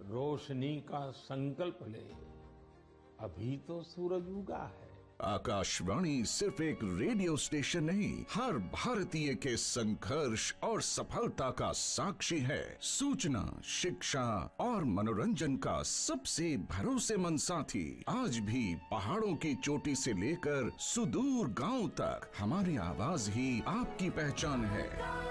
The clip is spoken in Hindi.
रोशनी का संकल्प ले, अभी तो सूरज उगा है। आकाशवाणी सिर्फ एक रेडियो स्टेशन नहीं, हर भारतीय के संघर्ष और सफलता का साक्षी है। सूचना, शिक्षा और मनोरंजन का सबसे भरोसेमंद साथी। आज भी पहाड़ों की चोटी से लेकर सुदूर गांव तक हमारी आवाज ही आपकी पहचान है।